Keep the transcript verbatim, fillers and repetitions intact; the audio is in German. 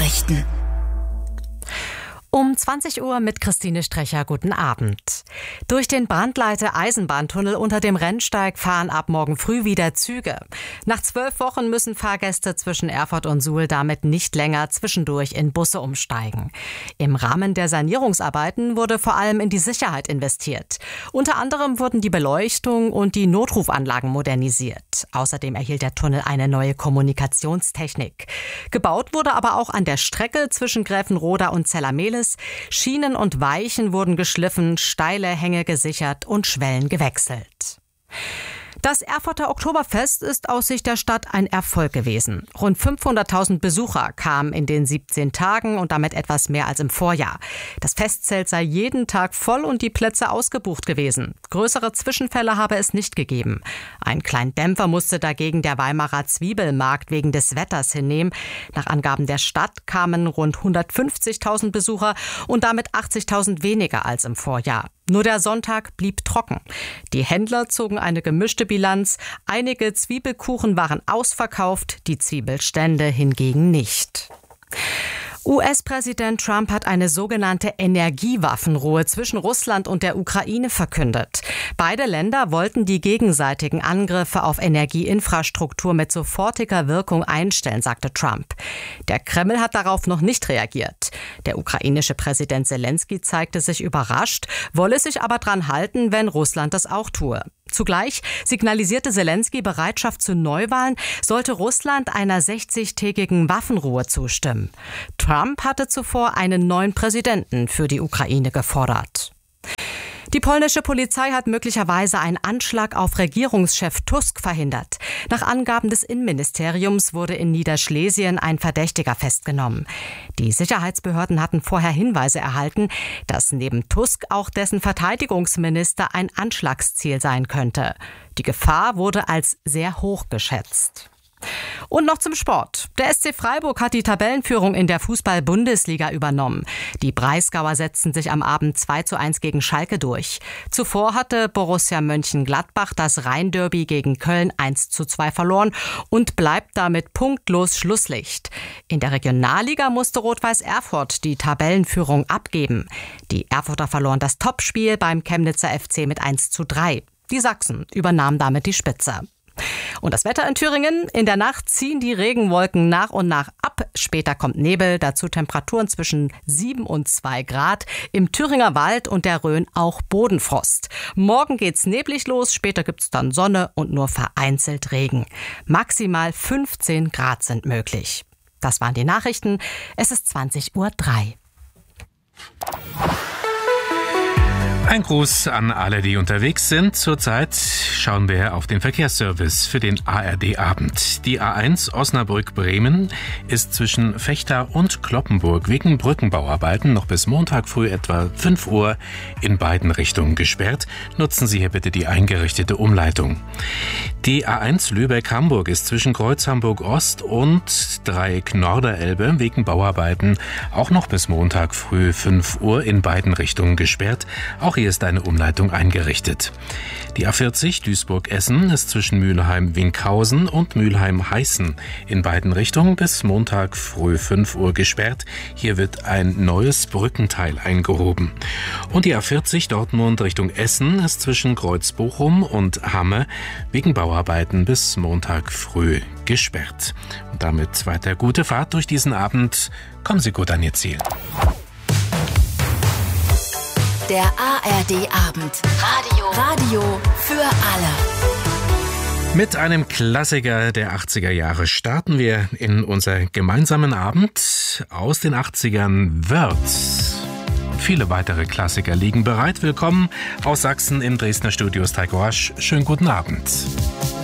Nachrichten. Um zwanzig Uhr mit Christine Strecher. Guten Abend. Durch den Brandleite-Eisenbahntunnel unter dem Rennsteig fahren ab morgen früh wieder Züge. Nach zwölf Wochen müssen Fahrgäste zwischen Erfurt und Suhl damit nicht länger zwischendurch in Busse umsteigen. Im Rahmen der Sanierungsarbeiten wurde vor allem in die Sicherheit investiert. Unter anderem wurden die Beleuchtung und die Notrufanlagen modernisiert. Außerdem erhielt der Tunnel eine neue Kommunikationstechnik. Gebaut wurde aber auch an der Strecke zwischen Gräfenroda und Zellermehlis. Schienen und Weichen wurden geschliffen, steile Hänge gesichert und Schwellen gewechselt. Das Erfurter Oktoberfest ist aus Sicht der Stadt ein Erfolg gewesen. Rund fünfhunderttausend Besucher kamen in den siebzehn Tagen und damit etwas mehr als im Vorjahr. Das Festzelt sei jeden Tag voll und die Plätze ausgebucht gewesen. Größere Zwischenfälle habe es nicht gegeben. Einen kleinen Dämpfer musste dagegen der Weimarer Zwiebelmarkt wegen des Wetters hinnehmen. Nach Angaben der Stadt kamen rund hundertfünfzigtausend Besucher und damit achtzigtausend weniger als im Vorjahr. Nur der Sonntag blieb trocken. Die Händler zogen eine gemischte Bilanz. Einige Zwiebelkuchen waren ausverkauft, die Zwiebelstände hingegen nicht. U S-Präsident Trump hat eine sogenannte Energiewaffenruhe zwischen Russland und der Ukraine verkündet. Beide Länder wollten die gegenseitigen Angriffe auf Energieinfrastruktur mit sofortiger Wirkung einstellen, sagte Trump. Der Kreml hat darauf noch nicht reagiert. Der ukrainische Präsident Zelensky zeigte sich überrascht, wolle sich aber dran halten, wenn Russland das auch tue. Zugleich signalisierte Zelensky Bereitschaft zu Neuwahlen, sollte Russland einer sechzigtägigen Waffenruhe zustimmen. Trump hatte zuvor einen neuen Präsidenten für die Ukraine gefordert. Die polnische Polizei hat möglicherweise einen Anschlag auf Regierungschef Tusk verhindert. Nach Angaben des Innenministeriums wurde in Niederschlesien ein Verdächtiger festgenommen. Die Sicherheitsbehörden hatten vorher Hinweise erhalten, dass neben Tusk auch dessen Verteidigungsminister ein Anschlagsziel sein könnte. Die Gefahr wurde als sehr hoch geschätzt. Und noch zum Sport. Der S C Freiburg hat die Tabellenführung in der Fußball-Bundesliga übernommen. Die Breisgauer setzten sich am Abend zwei zu eins gegen Schalke durch. Zuvor hatte Borussia Mönchengladbach das Rhein-Derby gegen Köln eins zu zwei verloren und bleibt damit punktlos Schlusslicht. In der Regionalliga musste Rot-Weiß Erfurt die Tabellenführung abgeben. Die Erfurter verloren das Topspiel beim Chemnitzer F C mit eins zu drei. Die Sachsen übernahmen damit die Spitze. Und das Wetter in Thüringen. In der Nacht ziehen die Regenwolken nach und nach ab. Später kommt Nebel, dazu Temperaturen zwischen sieben und zwei Grad. Im Thüringer Wald und der Rhön auch Bodenfrost. Morgen geht's neblig los, später gibt's dann Sonne und nur vereinzelt Regen. Maximal fünfzehn Grad sind möglich. Das waren die Nachrichten. Es ist zwanzig Uhr drei. Ein Gruß an alle, die unterwegs sind. Zurzeit schauen wir auf den Verkehrsservice für den A R D-Abend. Die A eins Osnabrück-Bremen ist zwischen Vechta und Cloppenburg wegen Brückenbauarbeiten noch bis Montag früh etwa fünf Uhr in beiden Richtungen gesperrt. Nutzen Sie hier bitte die eingerichtete Umleitung. Die A eins Lübeck-Hamburg ist zwischen Kreuz Hamburg-Ost und Dreieck Norderelbe wegen Bauarbeiten auch noch bis Montag früh fünf Uhr in beiden Richtungen gesperrt. Auch hier ist eine Umleitung eingerichtet. Die A vierzig Duisburg-Essen ist zwischen Mülheim-Winkhausen und Mülheim-Heißen in beiden Richtungen bis Montag früh fünf Uhr gesperrt. Hier wird ein neues Brückenteil eingehoben. Und die A vierzig Dortmund Richtung Essen ist zwischen Kreuz-Bochum und Hamme wegen Bauarbeiten bis Montag früh gesperrt. Und damit weiter gute Fahrt durch diesen Abend. Kommen Sie gut an Ihr Ziel. Der A R D-Abend. Radio. Radio für alle. Mit einem Klassiker der achtziger Jahre starten wir in unser gemeinsamen Abend aus den achtzigern Wörth. Viele weitere Klassiker liegen bereit. Willkommen aus Sachsen im Dresdner Studio Heiko Rasch. Schönen guten Abend.